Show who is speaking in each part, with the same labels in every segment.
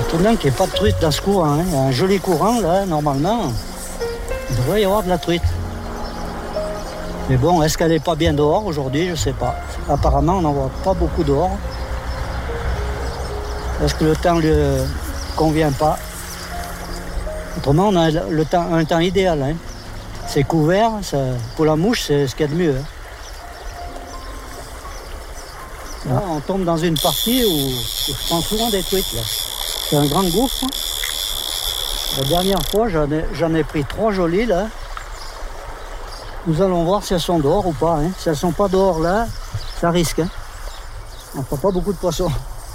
Speaker 1: Étonnant qu'il n'y ait pas de truite dans ce courant. Hein. Il y a un joli courant, là, normalement. Il devrait y avoir de la truite. Mais bon, est-ce qu'elle n'est pas bien dehors aujourd'hui? Je ne sais pas. Apparemment, on n'en voit pas beaucoup dehors. Est-ce que le temps ne lui convient pas? Autrement, on a un temps idéal. Hein. C'est couvert, pour la mouche, c'est ce qu'il y a de mieux. Hein. Là, on tombe dans une partie où je prends souvent des truites. Là. C'est un grand gouffre. La dernière fois, j'en ai pris 3 jolies. Là. Nous allons voir si elles sont dehors ou pas. Hein. Si elles ne sont pas dehors là, ça risque. Hein. On ne prend pas beaucoup de poissons.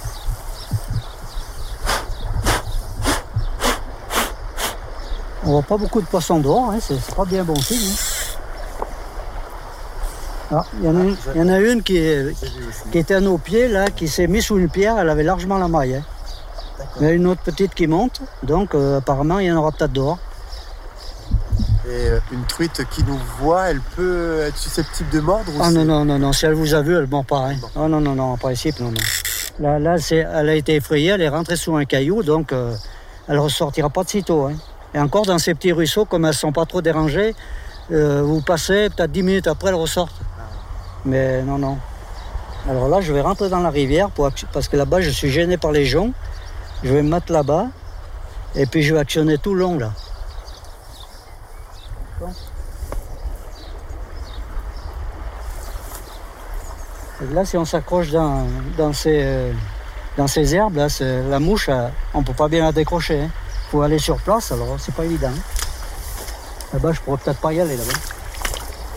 Speaker 1: On voit pas beaucoup de poissons dehors, hein. C'est pas bien bon signe. Hein. Ah, il y en a une qui était à nos pieds, là, qui s'est mise sous une pierre, elle avait largement la maille. Hein. Il y a une autre petite qui monte, donc apparemment il y en aura peut-être dehors.
Speaker 2: Et une truite qui nous voit, elle peut être susceptible de mordre ou
Speaker 1: non, si elle vous a vu, elle ne mord pas. Hein. Oh, non, en principe, non. Là elle a été effrayée, elle est rentrée sous un caillou, donc elle ne ressortira pas de sitôt. Hein. Et encore dans ces petits ruisseaux, comme elles ne sont pas trop dérangées, vous passez, peut-être 10 minutes après, elles ressortent. Mais non. Alors là, je vais rentrer dans la rivière, parce que là-bas, je suis gêné par les joncs. Je vais me mettre là-bas, et puis je vais actionner tout le long, là. Et là, si on s'accroche dans ces herbes, là, la mouche, on ne peut pas bien la décrocher. Hein. Faut aller sur place, alors c'est pas évident. Là-bas, je pourrais peut-être pas y aller là-bas.